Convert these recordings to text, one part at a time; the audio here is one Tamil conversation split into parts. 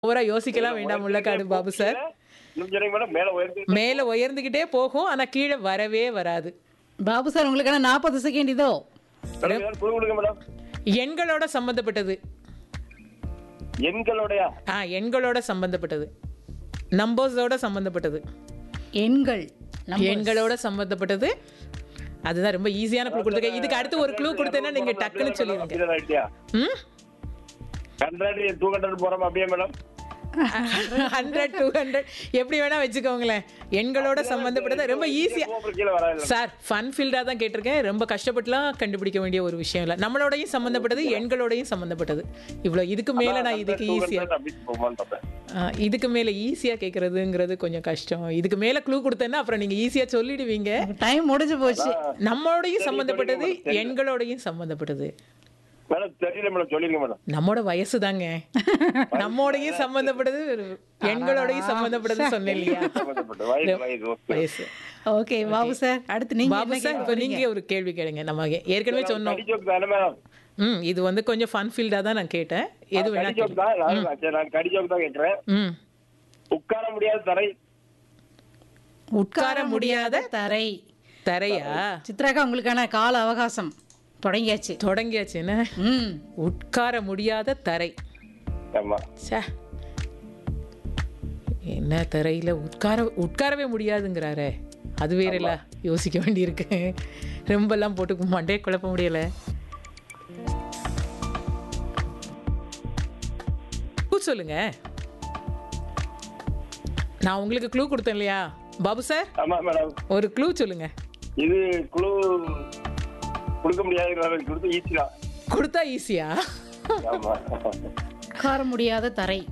ஓவரா யோசிக்கலாம் வேண்டாம் முள்ளக்காடு பாபு சார். இன்னும் சொன்னீங்க மேடம், மேல உயர்ந்து மேல உயர்ந்துகிட்டே போகும். ஆனா கீழே வரவே வராது. பாபு சார் உங்களுக்கான 40 செகண்ட் இதோ. மேடம், ஏதாவது குழு கொடுங்க மேடம். எண்களோட சம்பந்தப்பட்டது. எண்களுடைய எண்களோட சம்பந்தப்பட்டது. நம்பர்ஸோட சம்பந்தப்பட்டது. எண்கள் எண்களோட சம்பந்தப்பட்டது. அதுதான் ரொம்ப ஈஸியான க்ளூ கொடுத்துருக்கேன். இதுக்கு அடுத்து ஒரு க்ளூ கொடுத்தேன்னா நீங்க டக்குன்னு சொல்லிடுங்க. 100 200 போறோம் அப்படியே மேடம். 100 200 எப்படி வேணா வச்சுக்கோங்களேன். எண்களோட சம்பந்தப்பட்டது ரொம்ப ஈஸியா கீழே வராது சார். ஃபன் ஃபீல்டா தான் கேட்டிருக்கேன். ரொம்ப கஷ்டப்பட்டுலாம் கண்டுபிடிக்க வேண்டிய ஒரு விஷயம் இல்லை. நம்மளோடையும் சம்பந்தப்பட்டது, எண்களோடையும் சம்பந்தப்பட்டது. இவ்வளோ இதுக்கு மேல நான் இதுக்கு ஈஸியா இதுக்கு மேல ஈஸியா கேட்கறதுங்கிறது கொஞ்சம் கஷ்டம். இதுக்கு மேல க்ளூ கொடுத்தேன்னா அப்புறம் நீங்க ஈஸியா சொல்லிடுவீங்க. டைம் முடிஞ்சு போச்சு. நம்மளோடையும் சம்பந்தப்பட்டது, எண்களோடையும் சம்பந்தப்பட்டது. மேடம் தெரியல மேடம், சொல்லிருங்க மேடம். நம்மோட வயசு தாங்க. நம்மோடையும் சம்பந்தப்பட்டது, எண்களோடையும் சம்பந்தப்பட்டது சொன்னேன் இல்லையா? வயசு. ஓகே பாபு சார், அடுத்து நீங்க பாபு சார் இப்போ நீங்க ஒரு கேள்வி கேளுங்க. நம்ம ஏற்கனவே சொன்னோம். இது வந்து கொஞ்சம் ஃபன் ஃபீல்டா தான் நான் கேட்டேன். எது வேணா கேக்குறேன். உட்கார முடியாத தரை. உட்கார முடியாத தரை. தரையா? சித்ராக்கா உங்களுக்கான கால அவகாசம் தொடங்கியாச்சு. என்ன உட்கார முடியாத தரை? ஆமா. என்ன தரையில உட்காரவே முடியாதுங்கிறாரே, அது வேற இல்ல, யோசிக்க வேண்டியிருக்கு. ரொம்ப எல்லாம் போட்டு மண்டே குழப்ப முடியல. சொல்லுங்க. நான் உங்களுக்கு க்ளூ கொடுத்தேன் இல்லையா பாபு சார்? ஆமா மேடம். ஒரு க்ளூ சொல்லுங்க. இது க்ளூ கொடுக்க முடியாது, கொடுத்தா ஈஸியா? உட்கார முடியாத தரை.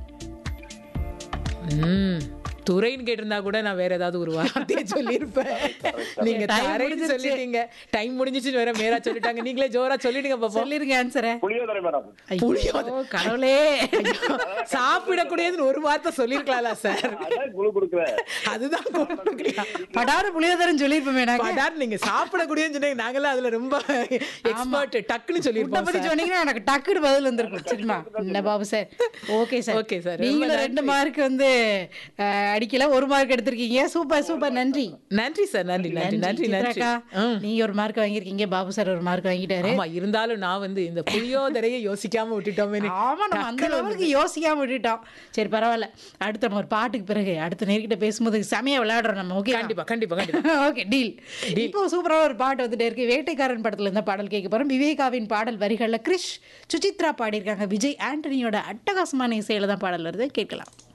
துறைன்னு கேட்டிருந்தா கூட நான் வேற ஏதாவது ஒரு வார்த்தையை சொல்லியிருப்பேன். நீங்க தரைன்னு சொல்லிட்டீங்க. டைம் முடிஞ்சிச்சு வேற மேரா சொல்லிட்டாங்க. நீங்களே ஜோரா சொல்லிடுங்க பாப்போம். சொல்லிருங்க ஆன்சரை. புளியோதரை மேடம். புளியோதரை. கடவுளே, சாப்பிடக்கூடியதுன்னு ஒரு வார்த்தை சொல்லிருக்கலாம்ல சார்? குழு கொடுக்குறேன். அதுதான் படாரு புளியோதரைன்னு சொல்லிருப்போமே. படாரு நீங்க சாப்பிடக்கூடியன்னு சொன்னீங்க. நாங்களாம் அதுல ரொம்ப எக்ஸ்பர்ட். டக்குன்னு சொல்லிருப்போம். பத்தி சொன்னீங்கன்னா எனக்கு டக்குன்னு பதில் வந்திருக்கும். சரிமா என்ன Babu sir? Okay sir. Okay sir. நீங்களும் 2 மார்க் வந்து அடிக்கல, 1 மார்க் எடுத்திருக்கீங்க. Super super. நன்றி நன்றி சார். நன்றி நன்றி நன்றி நன்றி. நீங்க 1 மார்க் வாங்கிருக்கீங்க, பாபு சார் 1 மார்க் வாங்கிட்டாரு. ஆமா, இருந்தாலும் நான் வந்து இந்த புளியோதரையை யோசிக்காம விட்டுட்டோமே. ஆமா, நம்ம அந்த லெவலுக்கு யோசிக்காம விட்டுட்டோம். சரி பரவாயில்ல. அடுத்த நம்ம ஒரு பாட்டுக்கு பிறகு அடுத்த நேர்கிட்ட பேசும்போது செமையா விளையாடுறோம் நம்ம. ஓகே, கண்டிப்பா கண்டிப்பா கண்டிப்பா. Okay, deal. இப்போ சூப்பரா ஒரு பாட்டு வந்துட்டே இருக்கு. வேட்டைக்காரன் படத்துல இருந்த பாடல் கேட்க போறோம். விவேகாவின் பாடல் வரிகள்ல கிரிஷ், சுசித்ரா பாடியிருக்காங்க. விஜய் ஆண்டனியோட அட்டகாசமான இசையில தான் பாடல் வருது. கேட்கலாம்.